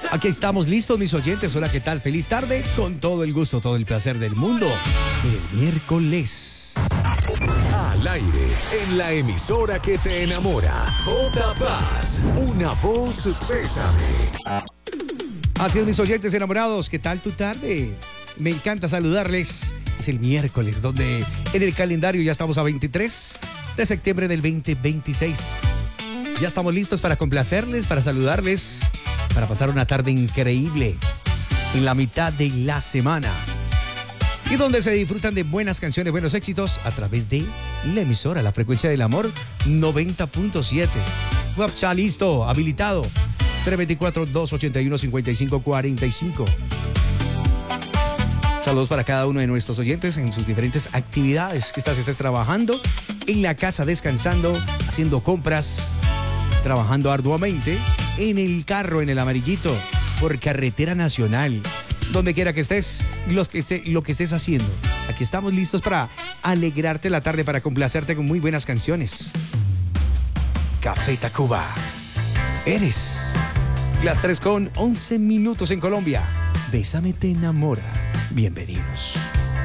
Aquí estamos listos, mis oyentes. Hola, ¿qué tal? Feliz tarde, con todo el gusto, todo el placer del mundo. El miércoles. Al aire, en la emisora que te enamora. J Paz, una voz Bésame. Así es, mis oyentes enamorados. ¿Qué tal tu tarde? Me encanta saludarles. Es el miércoles, donde en el calendario ya estamos a 23 de septiembre del 2026. Ya estamos listos para complacerles, para saludarles, para pasar una tarde increíble en la mitad de la semana. Y donde se disfrutan de buenas canciones, buenos éxitos a través de la emisora, la frecuencia del amor 90.7. WhatsApp listo, habilitado. 324-281-5545. Saludos para cada uno de nuestros oyentes en sus diferentes actividades que estés trabajando, en la casa descansando, haciendo compras, trabajando arduamente, en el carro, en el amarillito, por carretera nacional, donde quiera que estés, lo que estés haciendo. Aquí estamos listos para alegrarte la tarde, para complacerte con muy buenas canciones. Café Tacuba. Eres las 3:11 en Colombia. Bésame te enamora. Bienvenidos.